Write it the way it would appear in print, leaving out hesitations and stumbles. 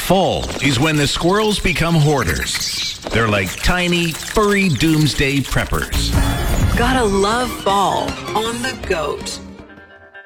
Fall is when the squirrels become hoarders. They're like tiny, furry doomsday preppers. Gotta love fall on the goat.